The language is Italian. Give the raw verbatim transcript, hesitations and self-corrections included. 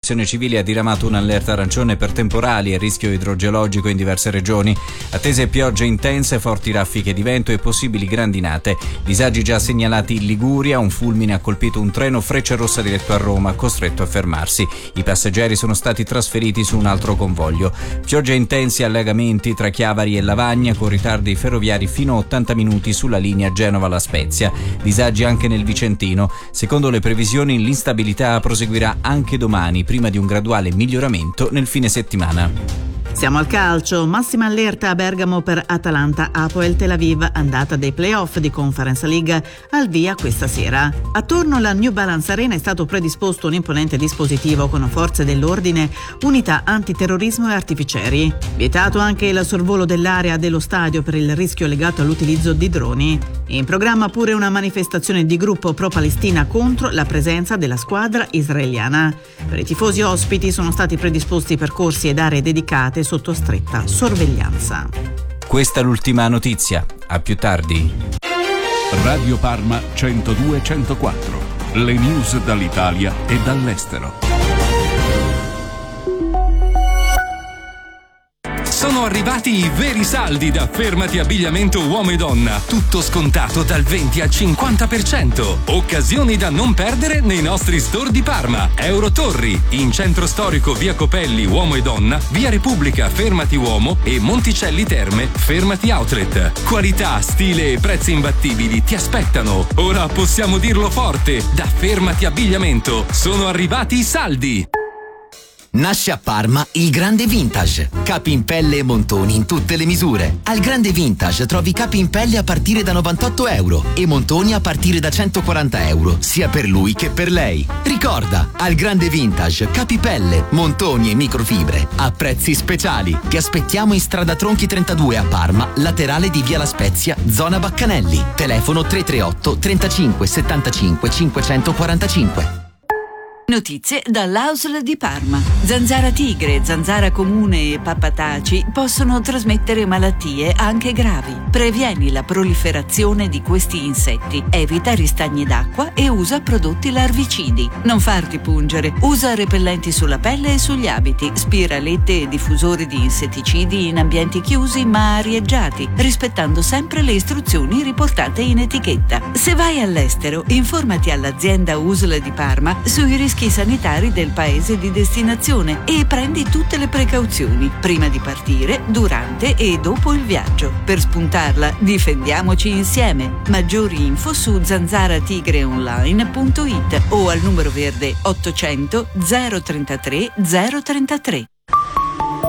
Protezione Civile ha diramato un'allerta arancione per temporali e rischio idrogeologico in diverse regioni. Attese piogge intense, forti raffiche di vento e possibili grandinate. Disagi già segnalati in Liguria, un fulmine ha colpito un treno Frecciarossa diretto a Roma, costretto a fermarsi. I passeggeri sono stati trasferiti su un altro convoglio. Piogge intense e allagamenti tra Chiavari e Lavagna, con ritardi ferroviari fino a ottanta minuti sulla linea Genova-La Spezia. Disagi anche nel Vicentino. Secondo le previsioni, l'instabilità proseguirà anche domani, prima di un graduale miglioramento nel fine settimana. Siamo al calcio, massima allerta a Bergamo per Atalanta Hapoel Tel Aviv, andata dei playoff di Conference League al via questa sera. Attorno alla New Balance Arena è stato predisposto un imponente dispositivo con forze dell'ordine, unità antiterrorismo e artificieri. Vietato anche il sorvolo dell'area dello stadio per il rischio legato all'utilizzo di droni. In programma pure una manifestazione di gruppo pro-Palestina contro la presenza della squadra israeliana. Per i tifosi ospiti sono stati predisposti percorsi ed aree dedicate sotto stretta sorveglianza. Questa è l'ultima notizia. A più tardi. Radio Parma centodue centoquattro. Le news dall'Italia e dall'estero. Sono arrivati i veri saldi da Fermati Abbigliamento Uomo e Donna. Tutto scontato dal venti al cinquanta per cento. Occasioni da non perdere nei nostri store di Parma. Eurotorri, in centro storico via Copelli Uomo e Donna, via Repubblica Fermati Uomo e Monticelli Terme Fermati Outlet. Qualità, stile e prezzi imbattibili ti aspettano. Ora possiamo dirlo forte, da Fermati Abbigliamento sono arrivati i saldi. Nasce a Parma il Grande Vintage. Capi in pelle e montoni in tutte le misure. Al Grande Vintage trovi capi in pelle a partire da novantotto euro e montoni a partire da centoquaranta euro, sia per lui che per lei. Ricorda, al Grande Vintage capi pelle, montoni e microfibre a prezzi speciali. Ti aspettiamo in strada Tronchi trentadue a Parma, laterale di via La Spezia, zona Baccanelli. Telefono tre tre otto trentacinque settantacinque cinquecentoquarantacinque. Notizie dall'A U S L di Parma. Zanzara tigre, zanzara comune e pappataci possono trasmettere malattie anche gravi. Previeni la proliferazione di questi insetti, evita ristagni d'acqua e usa prodotti larvicidi. Non farti pungere, usa repellenti sulla pelle e sugli abiti, spiralette e diffusori di insetticidi in ambienti chiusi ma arieggiati, rispettando sempre le istruzioni riportate in etichetta. Se vai all'estero, informati all'azienda U S L di Parma sui rischi sanitari del paese di destinazione e prendi tutte le precauzioni prima di partire, durante e dopo il viaggio. Per spuntarla, difendiamoci insieme. Maggiori info su zanzaratigreonline punto it o al numero verde ottocento zero trentatré zero trentatré.